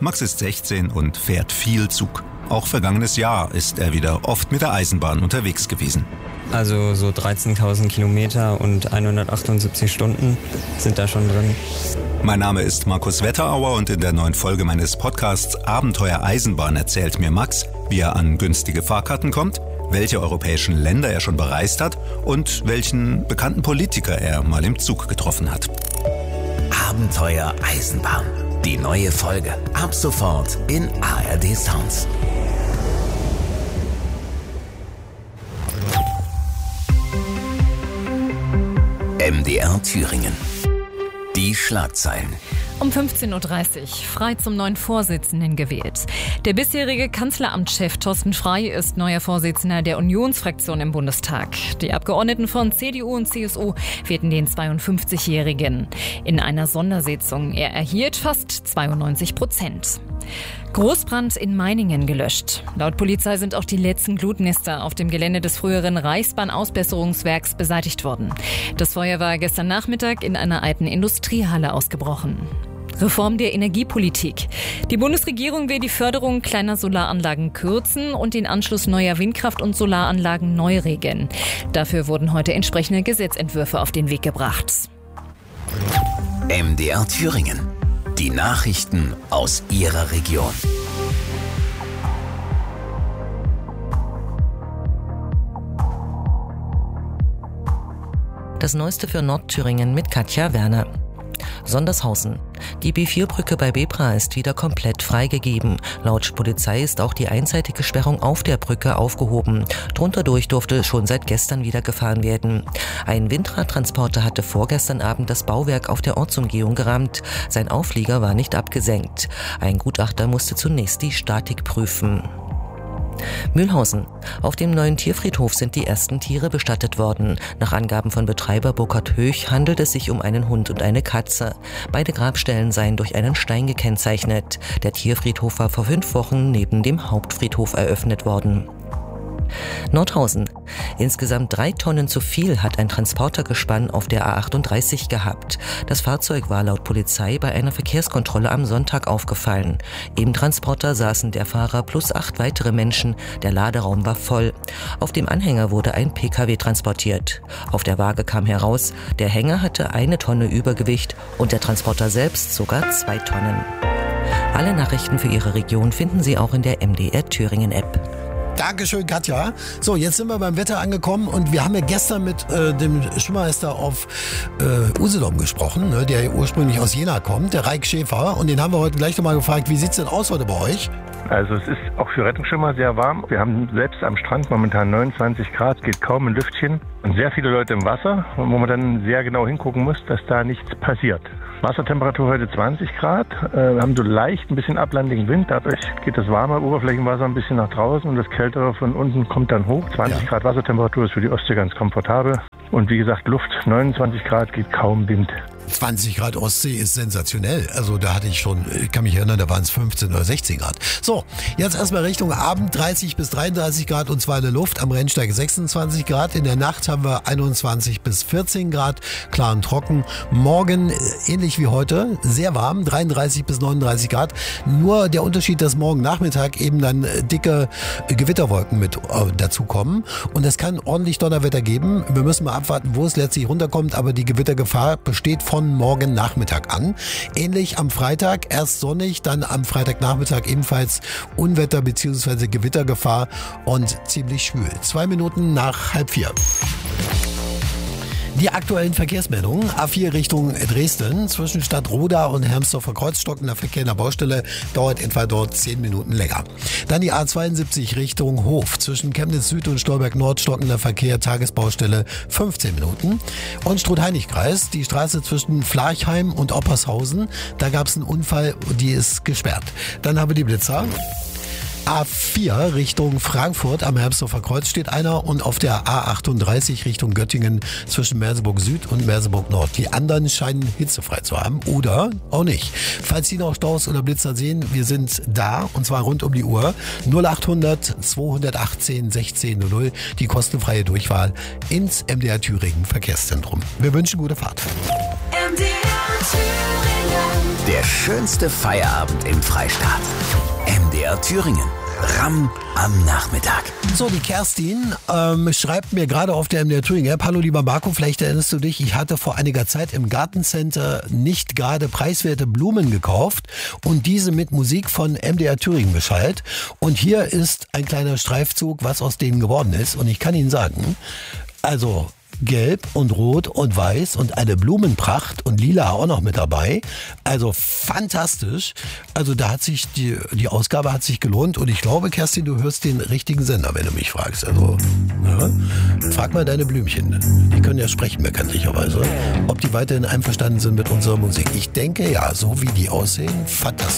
Max ist 16 und fährt viel Zug. Auch vergangenes Jahr ist er wieder oft mit der Eisenbahn unterwegs gewesen. Also so 13.000 Kilometer und 178 Stunden sind da schon drin. Mein Name ist Markus Wetterauer und in der neuen Folge meines Podcasts Abenteuer Eisenbahn erzählt mir Max, wie er an günstige Fahrkarten kommt, welche europäischen Länder er schon bereist hat und welchen bekannten Politiker er mal im Zug getroffen hat. Abenteuer Eisenbahn. Die neue Folge. Ab sofort in ARD Sounds. MDR Thüringen. Die Schlagzeilen. Um 15.30 Uhr, Frey zum neuen Vorsitzenden gewählt. Der bisherige Kanzleramtschef Thorsten Frey ist neuer Vorsitzender der Unionsfraktion im Bundestag. Die Abgeordneten von CDU und CSU wählten den 52-Jährigen. In einer Sondersitzung. Er erhielt fast 92%. Großbrand in Meiningen gelöscht. Laut Polizei sind auch die letzten Glutnester auf dem Gelände des früheren Reichsbahn-Ausbesserungswerks beseitigt worden. Das Feuer war gestern Nachmittag in einer alten Industriehalle ausgebrochen. Reform der Energiepolitik. Die Bundesregierung will die Förderung kleiner Solaranlagen kürzen und den Anschluss neuer Windkraft- und Solaranlagen neu regeln. Dafür wurden heute entsprechende Gesetzentwürfe auf den Weg gebracht. MDR Thüringen. Die Nachrichten aus Ihrer Region. Das Neueste für Nordthüringen mit Katja Werner. Sondershausen. Die B4-Brücke bei Bebra ist wieder komplett freigegeben. Laut Polizei ist auch die einseitige Sperrung auf der Brücke aufgehoben. Drunter durch durfte schon seit gestern wieder gefahren werden. Ein Windradtransporter hatte vorgestern Abend das Bauwerk auf der Ortsumgehung gerammt. Sein Auflieger war nicht abgesenkt. Ein Gutachter musste zunächst die Statik prüfen. Mühlhausen. Auf dem neuen Tierfriedhof sind die ersten Tiere bestattet worden. Nach Angaben von Betreiber Burkhard Höch handelt es sich um einen Hund und eine Katze. Beide Grabstellen seien durch einen Stein gekennzeichnet. Der Tierfriedhof war vor 5 Wochen neben dem Hauptfriedhof eröffnet worden. Nordhausen. Insgesamt 3 Tonnen zu viel hat ein Transportergespann auf der A38 gehabt. Das Fahrzeug war laut Polizei bei einer Verkehrskontrolle am Sonntag aufgefallen. Im Transporter saßen der Fahrer plus 8 weitere Menschen. Der Laderaum war voll. Auf dem Anhänger wurde ein PKW transportiert. Auf der Waage kam heraus, der Hänger hatte 1 Tonne Übergewicht und der Transporter selbst sogar 2 Tonnen. Alle Nachrichten für Ihre Region finden Sie auch in der MDR Thüringen App. Dankeschön, Katja. So, jetzt sind wir beim Wetter angekommen und wir haben ja gestern mit dem Schwimmmeister auf Usedom gesprochen, ne, der ursprünglich aus Jena kommt, der Raik Schäfer. Und den haben wir heute gleich nochmal gefragt, wie sieht's denn aus heute bei euch? Also es ist auch für Rettungsschwimmer sehr warm. Wir haben selbst am Strand momentan 29 Grad, geht kaum ein Lüftchen. Und sehr viele Leute im Wasser, wo man dann sehr genau hingucken muss, dass da nichts passiert. Wassertemperatur heute 20 Grad. Wir haben so leicht ein bisschen ablandigen Wind. Dadurch geht das warme Oberflächenwasser ein bisschen nach draußen und das kältere von unten kommt dann hoch. 20 Grad Wassertemperatur ist für die Ostsee ganz komfortabel. Und wie gesagt, Luft 29 Grad, geht kaum Wind. 20 Grad Ostsee ist sensationell. Also da hatte ich schon, ich kann mich erinnern, da waren es 15 oder 16 Grad. So, jetzt erstmal Richtung Abend 30 bis 33 Grad und zwar in der Luft. Am Rennsteig 26 Grad. In der Nacht haben wir 21 bis 14 Grad. Klar und trocken. Morgen ähnlich wie heute. Sehr warm. 33 bis 39 Grad. Nur der Unterschied, dass morgen Nachmittag eben dann dicke Gewitterwolken mit dazukommen. Und es kann ordentlich Donnerwetter geben. Wir müssen mal abwarten, wo es letztlich runterkommt. Aber die Gewittergefahr besteht von morgen Nachmittag an. Ähnlich am Freitag, erst sonnig, dann am Freitagnachmittag ebenfalls Unwetter bzw. Gewittergefahr und ziemlich schwül. 2 Minuten nach 3:30. Die aktuellen Verkehrsmeldungen. A4 Richtung Dresden. Zwischen Stadtroda und Hermsdorfer Kreuz stockender Verkehr in der Baustelle. Dauert etwa dort 10 Minuten länger. Dann die A72 Richtung Hof. Zwischen Chemnitz Süd und Stolberg Nord stockender Verkehr. Tagesbaustelle 15 Minuten. Und Struth-Heinig-Kreis. Die Straße zwischen Flarchheim und Oppershausen. Da gab es einen Unfall, die ist gesperrt. Dann haben wir die Blitzer. A4 Richtung Frankfurt am Hermsdorfer Kreuz steht einer und auf der A38 Richtung Göttingen zwischen Merseburg Süd und Merseburg Nord. Die anderen scheinen hitzefrei zu haben oder auch nicht. Falls Sie noch Staus oder Blitzer sehen, wir sind da und zwar rund um die Uhr. 0800 218 1600, die kostenfreie Durchwahl ins MDR Thüringen Verkehrszentrum. Wir wünschen gute Fahrt. MDR Der schönste Feierabend im Freistaat. MDR Thüringen. Ramm am Nachmittag. So, die Kerstin schreibt mir gerade auf der MDR Thüringen App: Hallo lieber Marco, vielleicht erinnerst du dich, ich hatte vor einiger Zeit im Gartencenter nicht gerade preiswerte Blumen gekauft und diese mit Musik von MDR Thüringen beschallt. Und hier ist ein kleiner Streifzug, was aus denen geworden ist. Und ich kann Ihnen sagen, also gelb und rot und weiß und eine Blumenpracht und lila auch noch mit dabei. Also fantastisch. Also da hat sich die Ausgabe hat sich gelohnt und ich glaube, Kerstin, du hörst den richtigen Sender, wenn du mich fragst. Also ja, frag mal deine Blümchen. Die können ja sprechen bekanntlicherweise. Ob die weiterhin einverstanden sind mit unserer Musik. Ich denke ja, so wie die aussehen, fantastisch.